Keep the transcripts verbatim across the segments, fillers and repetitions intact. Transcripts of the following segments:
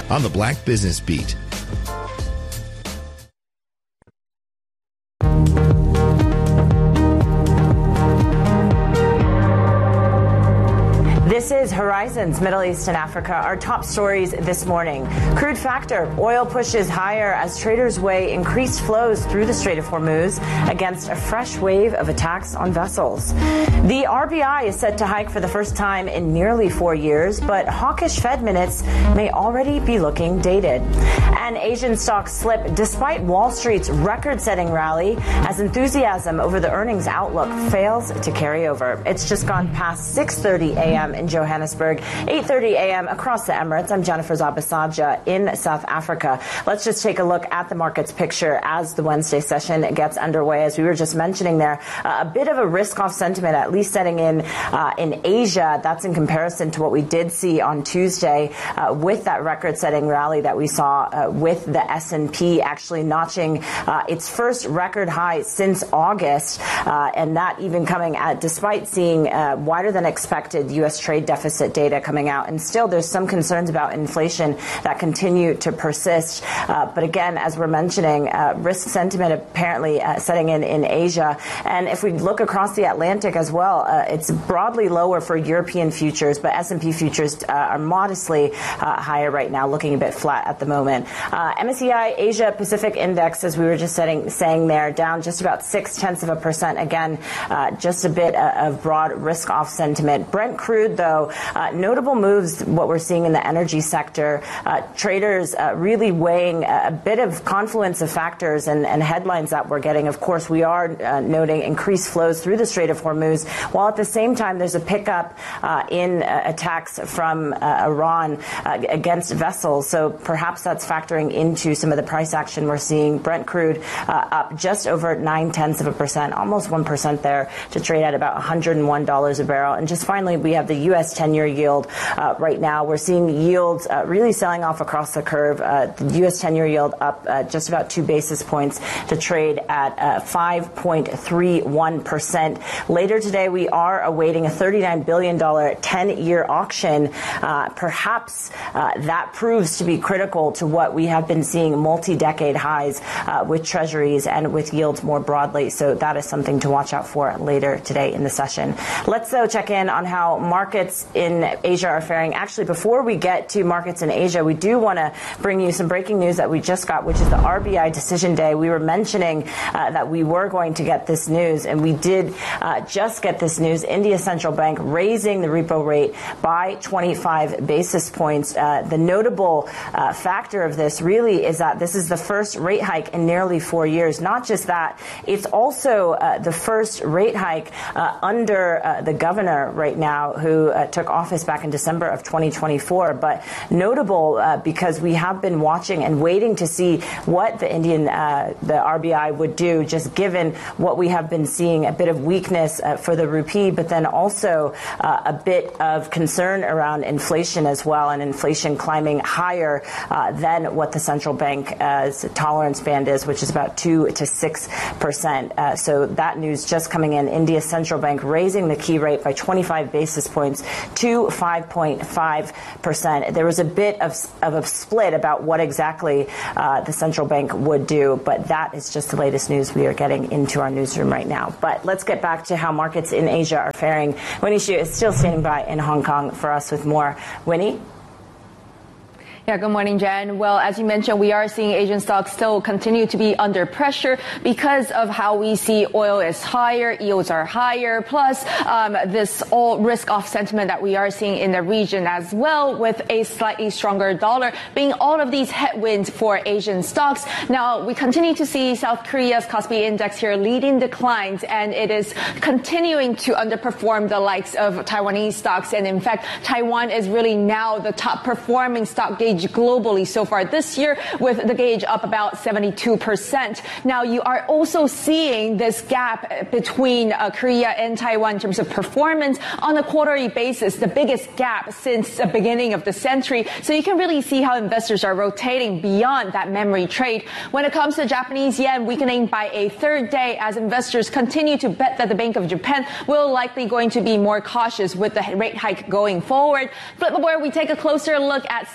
on the Black Business Beat. This is Horizons Middle East and Africa. Our top stories this morning. Crude factor. Oil pushes higher as traders weigh increased flows through the Strait of Hormuz against a fresh wave of attacks on vessels. The R B I is set to hike for the first time in nearly four years, but hawkish Fed minutes may already be looking dated. And Asian stocks slip despite Wall Street's record-setting rally as enthusiasm over the earnings outlook fails to carry over. It's just gone past six thirty a.m. in Johannesburg, eight thirty a.m. across the Emirates. I'm Jennifer Zabasaja in South Africa. Let's just take a look at the markets picture as the Wednesday session gets underway. As we were just mentioning there, uh, a bit of a risk-off sentiment, at least setting in uh, in Asia. That's in comparison to what we did see on Tuesday uh, with that record-setting rally that we saw uh, with the S and P actually notching uh, its first record high since August, uh, and that even coming at despite seeing uh, wider than expected U S trade deficit data coming out. And still there's some concerns about inflation that continue to persist. Uh, but again, as we're mentioning, uh, risk sentiment apparently uh, setting in in Asia. And if we look across the Atlantic as well, uh, it's broadly lower for European futures, but S and P futures uh, are modestly uh, higher right now, looking a bit flat at the moment. Uh, M S C I Asia Pacific Index, as we were just setting, saying there, down just about six tenths of a percent. Again, uh, just a bit uh, of broad risk off sentiment. Brent crude, though, uh, notable moves, what we're seeing in the energy sector. Uh, traders uh, really weighing a, a bit of confluence of factors and, and headlines that we're getting. Of course, we are uh, noting increased flows through the Strait of Hormuz, while at the same time there's a pickup uh, in uh, attacks from uh, Iran uh, against vessels. So perhaps that's factoring into some of the price action we're seeing. Brent crude uh, up just over nine tenths of a percent, almost one percent there, to trade at about one hundred one dollars a barrel. And just finally, we have the U S ten-year yield uh, right now. We're seeing yields uh, really selling off across the curve. Uh, the U S ten-year yield up uh, just about two basis points to trade at uh, five point three one percent. Later today, we are awaiting a thirty-nine billion dollars ten-year auction. Uh, perhaps uh, that proves to be critical to what we have been seeing multi-decade highs uh, with treasuries and with yields more broadly. So that is something to watch out for later today in the session. Let's, though, check in on how markets in Asia are faring. Actually, before we get to markets in Asia, we do want to bring you some breaking news that we just got, which is the R B I decision day. We were mentioning uh, that we were going to get this news, and we did uh, just get this news. India's central bank raising the repo rate by twenty-five basis points. Uh, the notable uh, factor of this really is that this is the first rate hike in nearly four years. Not just that, it's also uh, the first rate hike uh, under uh, the governor right now, who uh, took office back in December of twenty twenty-four. But notable uh, because we have been watching and waiting to see what the Indian, uh, the R B I would do, just given what we have been seeing, a bit of weakness uh, for the rupee, but then also uh, a bit of concern around inflation as well, and inflation climbing higher uh, than what the central bank's tolerance band is, which is about two to six percent. Uh, so that news just coming in. India's central bank raising the key rate by twenty-five basis points to five point five percent. There was a bit of, of a split about what exactly uh, the central bank would do, but that is just the latest news we are getting into our newsroom right now. But let's get back to how markets in Asia are faring. Winnie Xu is still standing by in Hong Kong for us with more. Winnie? Yeah, good morning, Jen. Well, as you mentioned, we are seeing Asian stocks still continue to be under pressure because of how we see oil is higher, yields are higher, plus um, this all risk-off sentiment that we are seeing in the region as well, with a slightly stronger dollar being all of these headwinds for Asian stocks. Now, we continue to see South Korea's Kospi Index here leading declines, and it is continuing to underperform the likes of Taiwanese stocks. And in fact, Taiwan is really now the top performing stock gauge globally so far this year, with the gauge up about seventy-two percent. Now, you are also seeing this gap between uh, Korea and Taiwan in terms of performance on a quarterly basis, the biggest gap since the beginning of the century. So you can really see how investors are rotating beyond that memory trade. When it comes to Japanese yen weakening by a third day, as investors continue to bet that the Bank of Japan will likely going to be more cautious with the rate hike going forward. But where we take a closer look at some of the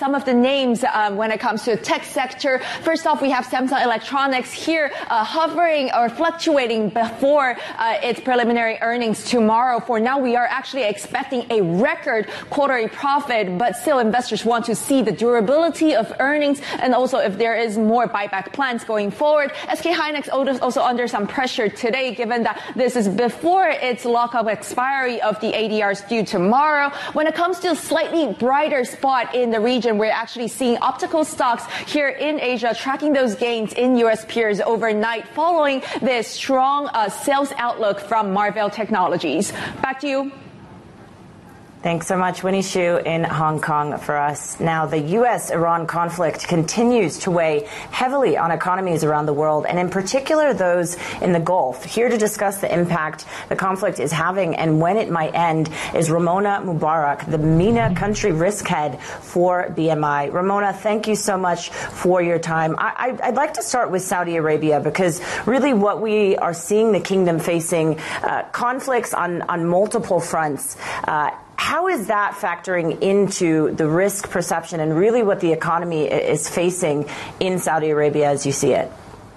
names um, when it comes to the tech sector. First off, we have Samsung Electronics here uh, hovering or fluctuating before uh, its preliminary earnings tomorrow. For now, we are actually expecting a record quarterly profit, but still investors want to see the durability of earnings and also if there is more buyback plans going forward. S K Hynix also under some pressure today, given that this is before its lockup expiry of the A D Rs due tomorrow. When it comes to a slightly brighter spot in the region, we're actually seeing optical stocks here in Asia tracking those gains in U S peers overnight following this strong uh, sales outlook from Marvell Technologies. Back to you. Thanks so much, Winnie Xu in Hong Kong for us. Now, the U S Iran conflict continues to weigh heavily on economies around the world, and in particular those in the Gulf. Here to discuss the impact the conflict is having and when it might end is Ramona Mubarak, the MENA country risk head for B M I. Ramona, thank you so much for your time. I, I'd like to start with Saudi Arabia because really what we are seeing the kingdom facing uh, conflicts on, on multiple fronts. Uh, How is that factoring into the risk perception and really what the economy is facing in Saudi Arabia as you see it?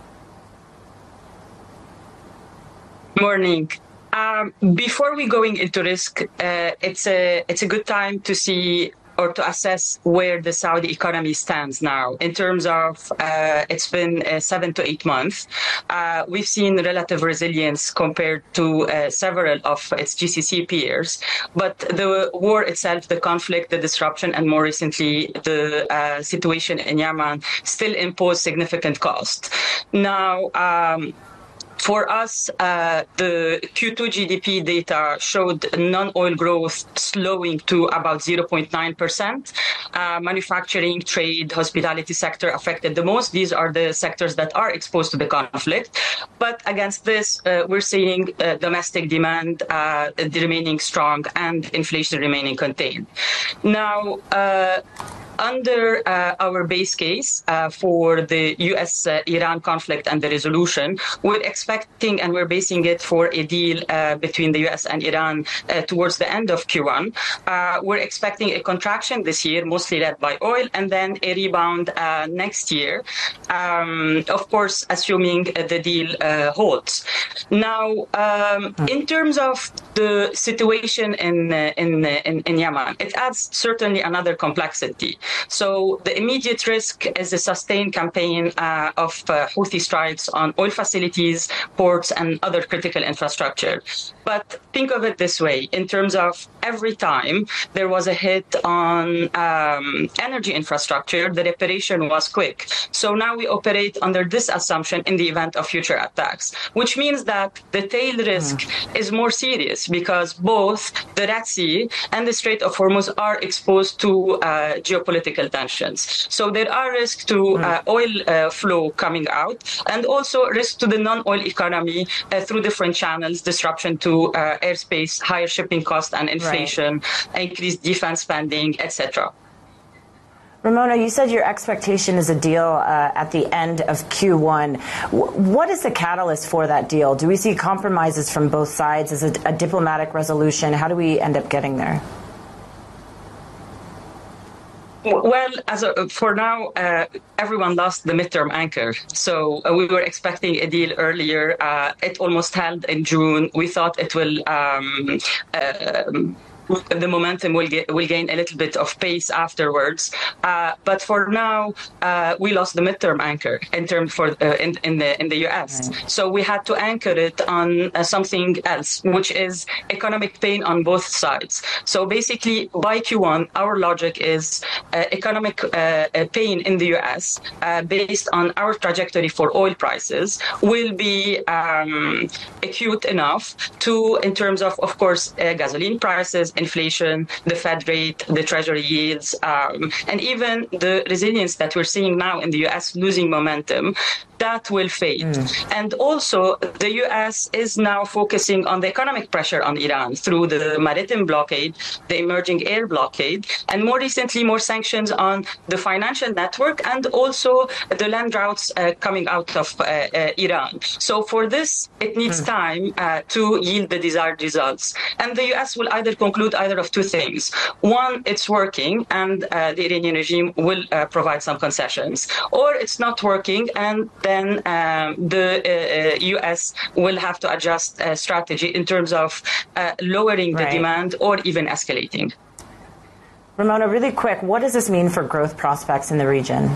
Morning. Um, before we going into risk, uh, it's a it's a good time to see or to assess where the Saudi economy stands now in terms of uh, it's been uh, seven to eight months. Uh, we've seen relative resilience compared to uh, several of its G C C peers, but the war itself, the conflict, the disruption, and more recently the uh, situation in Yemen still impose significant cost. Now, um, For us, uh, the Q two G D P data showed non-oil growth slowing to about zero point nine percent. Uh, manufacturing, trade, hospitality sector affected the most. These are the sectors that are exposed to the conflict. But against this, uh, we're seeing uh, domestic demand uh, remaining strong and inflation remaining contained. Now, uh, Under uh, our base case uh, for the U S Iran uh, conflict and the resolution, we're expecting and we're basing it for a deal uh, between the U S and Iran uh, towards the end of Q one. Uh, we're expecting a contraction this year, mostly led by oil, and then a rebound uh, next year, um, of course, assuming uh, the deal uh, holds. Now, um, in terms of the situation in, uh, in, uh, in, in Yemen, it adds certainly another complexity. So the immediate risk is a sustained campaign uh, of uh, Houthi strikes on oil facilities, ports, and other critical infrastructure. But think of it this way, in terms of every time there was a hit on um, energy infrastructure, the reparation was quick. So now we operate under this assumption in the event of future attacks, which means that the tail risk mm. is more serious because both the Red Sea and the Strait of Hormuz are exposed to uh, geopolitical tensions. So there are risks to uh, oil uh, flow coming out and also risk to the non-oil economy uh, through different channels, disruption to uh, airspace, higher shipping costs and inflation, right. increased defense spending, et cetera. Ramona, you said your expectation is a deal uh, at the end of Q one. W- what is the catalyst for that deal? Do we see compromises from both sides? Is it a diplomatic resolution? How do we end up getting there? Well, as a, for now, uh, everyone lost the midterm anchor. So uh, we were expecting a deal earlier. Uh, it almost held in June. We thought it will um, uh, the momentum will, get, will gain a little bit of pace afterwards. Uh, but for now, uh, we lost the midterm anchor in term for uh, in, in the in the U S. Right. So we had to anchor it on uh, something else, which is economic pain on both sides. So basically, by Q one, our logic is uh, economic uh, pain in the U S uh, based on our trajectory for oil prices will be um, acute enough to, in terms of, of course, uh, gasoline prices, inflation, the Fed rate, the Treasury yields, um, and even the resilience that we're seeing now in the U S losing momentum, that will fade. Mm. And also, the U S is now focusing on the economic pressure on Iran through the maritime blockade, the emerging air blockade, and more recently, more sanctions on the financial network and also the land routes uh, coming out of uh, uh, Iran. So for this, it needs mm. time uh, to yield the desired results. And the U S will either conclude conclude either of two things. One, it's working, and uh, the Iranian regime will uh, provide some concessions, or it's not working, and then um, the uh, U S will have to adjust uh, strategy in terms of uh, lowering the right. demand or even escalating. Ramona, really quick, what does this mean for growth prospects in the region?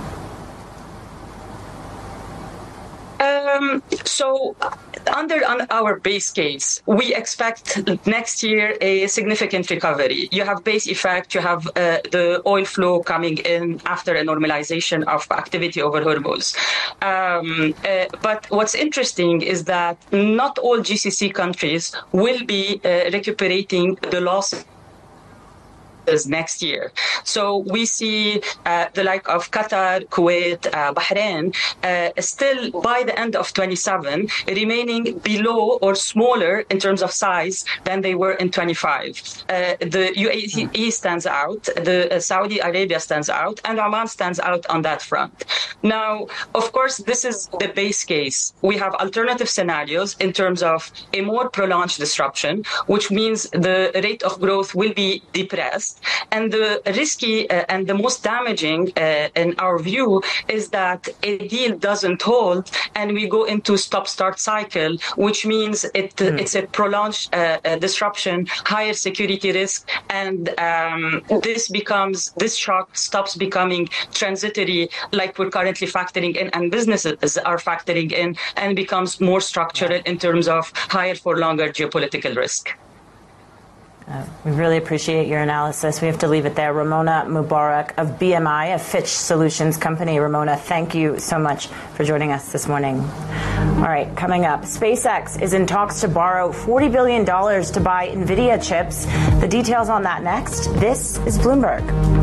Um, so under on our base case, we expect next year a significant recovery. You have base effect, you have uh, the oil flow coming in after a normalization of activity over Hormuz. Um, uh, but what's interesting is that not all G C C countries will be uh, recuperating the losses next year. So we see uh, the like of Qatar, Kuwait, uh, Bahrain, uh, still by the end of twenty-seven remaining below or smaller in terms of size than they were in twenty-five. Uh, the U A E stands out, the uh, Saudi Arabia stands out, and Oman stands out on that front. Now, of course, this is the base case. We have alternative scenarios in terms of a more prolonged disruption, which means the rate of growth will be depressed. And the risky uh, and the most damaging, uh, in our view, is that a deal doesn't hold and we go into stop-start cycle, which means it, mm. it's a prolonged uh, uh, disruption, higher security risk, and um, this becomes, this shock stops becoming transitory like we're currently factoring in and businesses are factoring in, and becomes more structural in terms of higher for longer geopolitical risk. Uh, we really appreciate your analysis. We have to leave it there. Ramona Mubarak of B M I, a Fitch Solutions company. Ramona, thank you so much for joining us this morning. All right, coming up, SpaceX is in talks to borrow forty billion dollars to buy NVIDIA chips. The details on that next. This is Bloomberg.